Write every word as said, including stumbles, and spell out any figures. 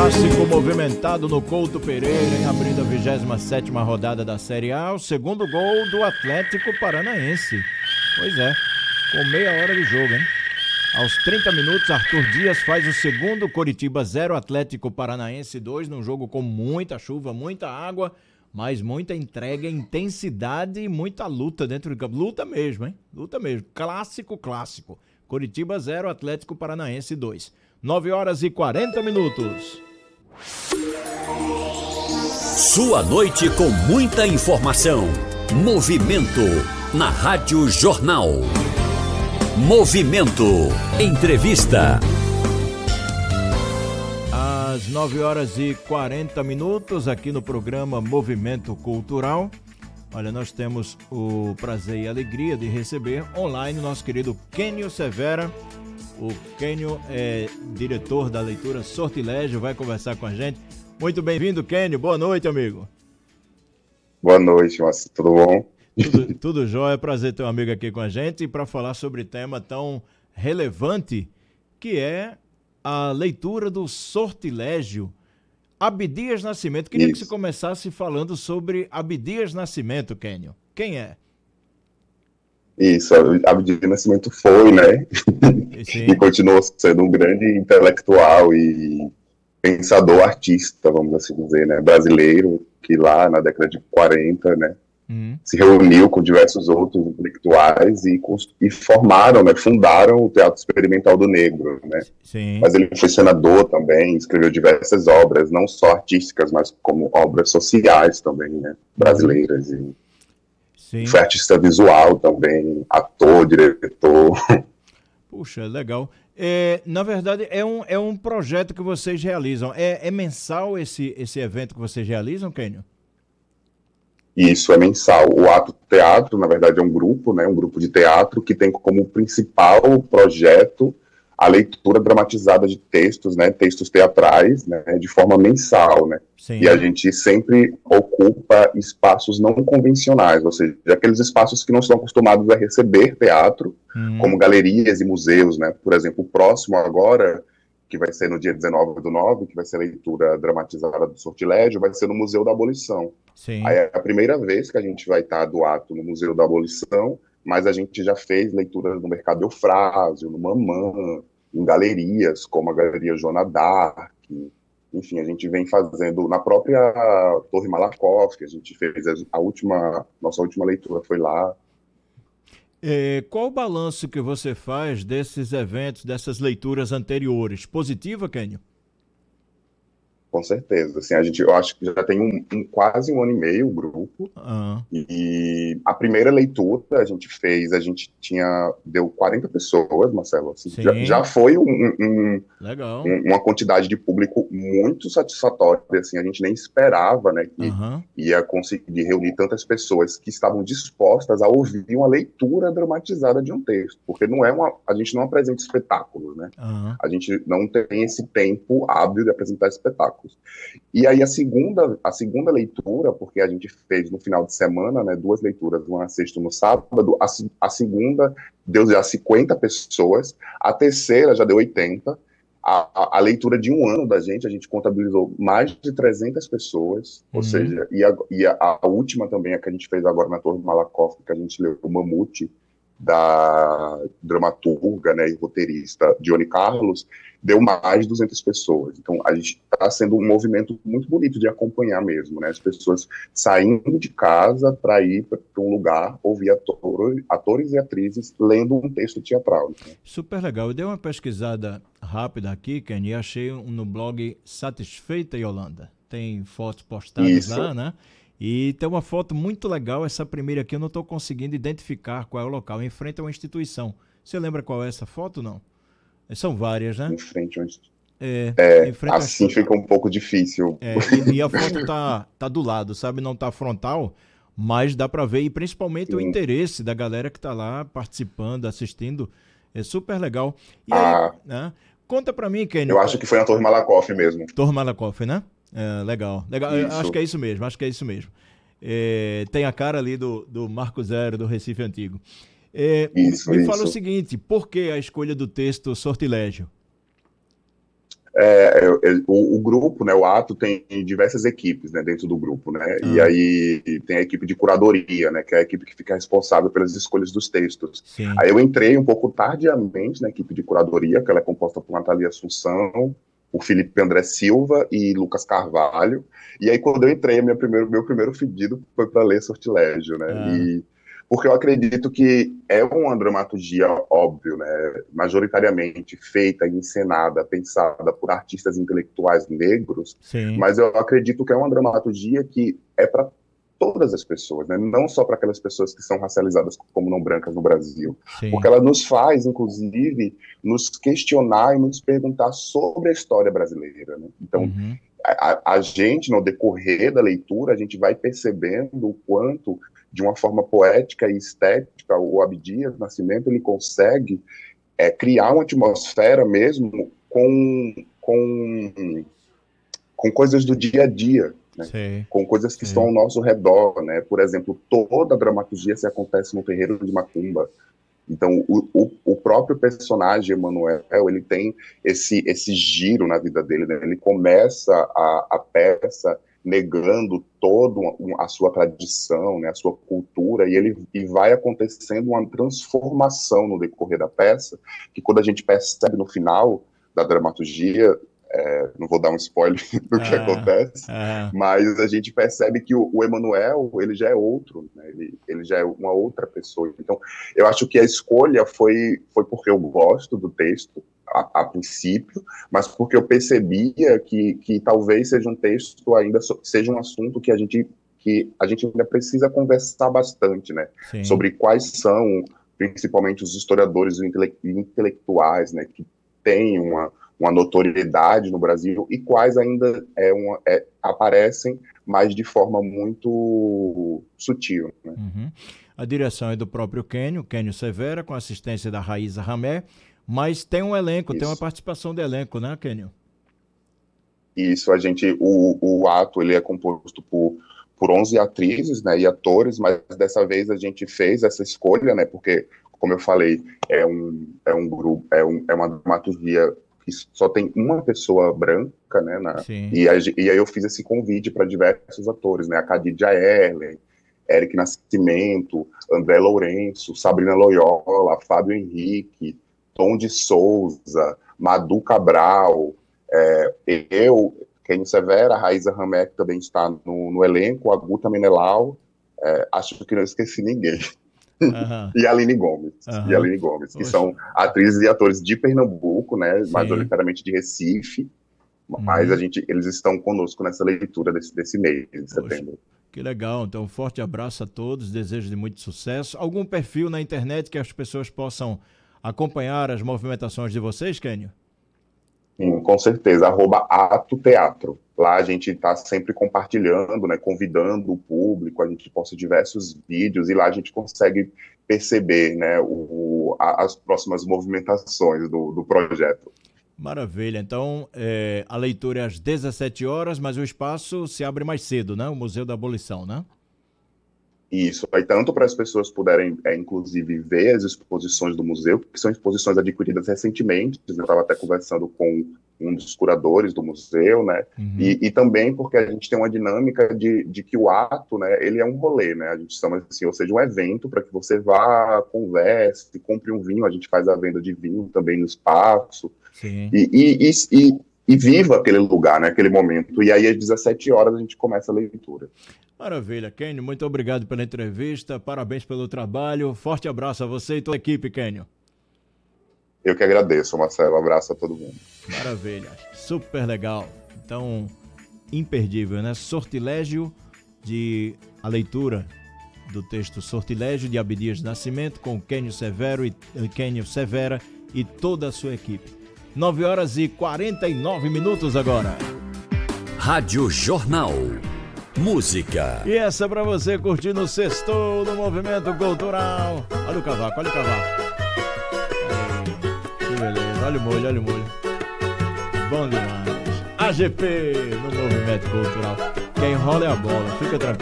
Clássico movimentado no Couto Pereira, em abrindo a vigésima sétima rodada da Série A, o segundo gol do Atlético Paranaense. Pois é, com meia hora de jogo, hein? Aos trinta minutos, Arthur Dias faz o segundo, Coritiba zero, Atlético Paranaense dois, num jogo com muita chuva, muita água, mas muita entrega, intensidade e muita luta dentro do campo. Luta mesmo, hein? Luta mesmo. Clássico, clássico. Coritiba zero, Atlético Paranaense dois. nove horas e quarenta minutos. Sua noite com muita informação. Movimento na Rádio Jornal. Movimento. Entrevista. Às nove horas e quarenta minutos, aqui no programa Movimento Cultural. Olha, nós temos o prazer e a alegria de receber online o nosso querido Kênio Severa. O Kênio é diretor da leitura Sortilégio, vai conversar com a gente. Muito bem-vindo, Kênio. Boa noite, amigo. Boa noite, Márcio. Tudo bom? Tudo, tudo jóia. Prazer ter um amigo aqui com a gente e para falar sobre tema tão relevante que é a leitura do Sortilégio. Abdias Nascimento. Queria Isso. que você começasse falando sobre Abdias Nascimento, Kênio. Quem é? Isso, Abdias Nascimento foi, né? Sim. E continuou sendo um grande intelectual e pensador artista, vamos assim dizer, né? Brasileiro, que lá na década de quarenta, né? Uhum. Se reuniu com diversos outros intelectuais e, e formaram, né? Fundaram o Teatro Experimental do Negro, né? Sim. Mas ele foi senador também, escreveu diversas obras, não só artísticas, mas como obras sociais também, né? Brasileiras uhum. e Sim. Foi artista visual também, ator, diretor. Puxa, legal. É, na verdade, é um, é um projeto que vocês realizam. É, é mensal esse, esse evento que vocês realizam, Kênio? Isso, é mensal. O Ato Teatro, na verdade, é um grupo, né, um grupo de teatro que tem como principal projeto a leitura dramatizada de textos, né, textos teatrais, né, de forma mensal, né. Sim. E a gente sempre ocupa espaços não convencionais, ou seja, aqueles espaços que não estão acostumados a receber teatro, uhum. como galerias e museus, né. Por exemplo, o próximo agora, que vai ser no dia dezenove do nove, que vai ser a leitura dramatizada do Sortilégio, vai ser no Museu da Abolição. Sim. Aí é a primeira vez que a gente vai estar do ato no Museu da Abolição, mas a gente já fez leitura no Mercado Eufrásio, no Mamã, em galerias, como a Galeria Joana d'Arc, enfim, a gente vem fazendo na própria Torre Malakoff, a gente fez a última, nossa última leitura foi lá. É, qual o balanço que você faz desses eventos, dessas leituras anteriores? Positiva, Kênio? Com certeza, assim, a gente, eu acho que já tem um, um, quase um ano e meio o grupo, uhum. e a primeira leitura a gente fez, a gente tinha, deu quarenta pessoas, Marcelo, assim, já, já foi um, um, Legal. Um, uma quantidade de público muito satisfatória, assim, a gente nem esperava, né, que uhum. ia conseguir reunir tantas pessoas que estavam dispostas a ouvir uma leitura dramatizada de um texto, porque não é uma, a gente não apresenta espetáculos, né, uhum. a gente não tem esse tempo hábil de apresentar espetáculos. E aí a segunda, a segunda leitura, porque a gente fez no final de semana, né, duas leituras, uma na sexta e no sábado, a, a segunda deu já cinquenta pessoas, a terceira já deu oitenta, a, a, a leitura de um ano da gente, a gente contabilizou mais de trezentas pessoas, uhum. ou seja, e, a, e a, a última também, a que a gente fez agora na Torre Malakoff, que a gente leu o Mamute, da dramaturga, né, e roteirista Dione Carlos, deu mais de duzentas pessoas. Então, a gente está sendo um movimento muito bonito de acompanhar mesmo, né? As pessoas saindo de casa para ir para um lugar, ouvir ator, atores e atrizes lendo um texto teatral. Né? Super legal. Eu dei uma pesquisada rápida aqui, Ken, e achei um no blog Satisfeita Yolanda. Tem fotos postadas Isso. lá, né? E tem uma foto muito legal, essa primeira aqui eu não estou conseguindo identificar qual é o local, em frente a uma instituição. Você lembra qual é essa foto, não? São várias, né? Em frente a uma instituição. É, é em frente assim fica um pouco difícil. É, e, e a foto tá, tá do lado, sabe? Não tá frontal, mas dá para ver, e principalmente Sim. o interesse da galera que tá lá participando, assistindo, é super legal. E ah, aí, né? Conta para mim, Kênio. Eu acho que foi na Torre Malakoff mesmo. Torre Malakoff, né? É, legal, legal. Acho que é isso mesmo, acho que é isso mesmo. É, tem a cara ali do, do Marco Zero, do Recife Antigo. É, isso, me isso. fala o seguinte, por que a escolha do texto Sortilégio? É, é, é, o, o grupo, né, o ato tem diversas equipes, né, dentro do grupo, né, Ah. e aí tem a equipe de curadoria, né, que é a equipe que fica responsável pelas escolhas dos textos. Sim. Aí eu entrei um pouco tardiamente na equipe de curadoria, que ela é composta por Natalia Assunção, o Felipe André Silva e Lucas Carvalho, e aí quando eu entrei, meu primeiro, meu primeiro pedido foi para ler Sortilégio, né, Ah. e porque eu acredito que é uma dramaturgia, óbvio, né, majoritariamente feita, encenada, pensada por artistas intelectuais negros, Sim. mas eu acredito que é uma dramaturgia que é para todas as pessoas, né, não só para aquelas pessoas que são racializadas como não brancas no Brasil, Sim. porque ela nos faz, inclusive, nos questionar e nos perguntar sobre a história brasileira, né? Então, Uhum. a, a gente, no decorrer da leitura, a gente vai percebendo o quanto, de uma forma poética e estética, o Abdias Nascimento ele consegue é, criar uma atmosfera mesmo com, com, com coisas do dia a dia, né? Sim. Com coisas que Sim. estão ao nosso redor, né? Por exemplo, toda a dramaturgia se acontece no terreiro de Macumba. Então, o, o, o próprio personagem, Emanuel, ele tem esse, esse giro na vida dele, né? Ele começa a, a peça negando toda a sua tradição, né, a sua cultura, e, ele, e vai acontecendo uma transformação no decorrer da peça, que quando a gente percebe no final da dramaturgia, é, não vou dar um spoiler do que Ah, acontece, ah. mas a gente percebe que o, o Emanuel, ele já é outro, né, ele, ele já é uma outra pessoa. Então, eu acho que a escolha foi, foi porque eu gosto do texto, A, a princípio, mas porque eu percebia que, que talvez seja um texto ainda, seja um assunto que a gente, que a gente ainda precisa conversar bastante, né? Sim. Sobre quais são, principalmente os historiadores e intelectuais, né, que têm uma, uma notoriedade no Brasil e quais ainda é uma, é, aparecem, mas de forma muito sutil, né? Uhum. A direção é do próprio Kênio, Kênio Severa, com assistência da Raíza Ramé. Mas tem um elenco, Isso. tem uma participação de elenco, né, Kênio? Isso, a gente, o, o ato, ele é composto por, por onze atrizes, né, e atores, mas dessa vez a gente fez essa escolha, né, porque, como eu falei, é um, é um grupo, é, um, é uma dramaturgia que só tem uma pessoa branca, né, na, e, a, e aí eu fiz esse convite para diversos atores, né, a Khadija Erlen, Eric Nascimento, André Lourenço, Sabrina Loyola, Fábio Henrique, Tom de Souza, Madu Cabral, é, eu, Kênio Severa, a Raíza Ramé, que também está no, no elenco, a Guta Menelau, é, acho que não esqueci ninguém, Uhum. e a Aline Gomes, Uhum. e a Aline Gomes, que Poxa. são atrizes e atores de Pernambuco, né, Sim. majoritariamente de Recife, mas Uhum. a gente, eles estão conosco nessa leitura desse, desse mês de Poxa. setembro. Que legal, então um forte abraço a todos, desejo de muito sucesso. Algum perfil na internet que as pessoas possam acompanhar as movimentações de vocês, Kênio? Sim, com certeza, arroba Ato Teatro. Lá a gente está sempre compartilhando, né, convidando o público, a gente posta diversos vídeos e lá a gente consegue perceber, né, o, a, as próximas movimentações do, do projeto. Maravilha, então é, a leitura é às dezessete horas, mas o espaço se abre mais cedo, né? O Museu da Abolição, né? Isso, aí tanto para as pessoas puderem, é, inclusive, ver as exposições do museu, que são exposições adquiridas recentemente, eu estava até conversando com um dos curadores do museu, né, Uhum. e, e também porque a gente tem uma dinâmica de, de que o ato, né, ele é um rolê, né, a gente chama assim, ou seja, um evento para que você vá, converse, compre um vinho, a gente faz a venda de vinho também no espaço, Sim. e, e, e, e, e viva aquele lugar, né, aquele momento, e aí às dezessete horas a gente começa a leitura. Maravilha, Kênio, muito obrigado pela entrevista, parabéns pelo trabalho, forte abraço a você e toda a equipe, Kênio. Eu que agradeço, Marcelo, um abraço a todo mundo. Maravilha, super legal, então imperdível, né? Sortilégio, de a leitura do texto Sortilégio de Abdias Nascimento com Kênio Severo e Kênio Severa e toda a sua equipe. nove horas e quarenta e nove minutos agora. Rádio Jornal. Música. E essa é pra você curtir no sextou do Movimento Cultural. Olha o cavaco, olha o cavaco. Aí, que beleza, olha o molho, olha o molho. Bom demais. A G P no Movimento Cultural. Quem rola é a bola, fica tranquilo.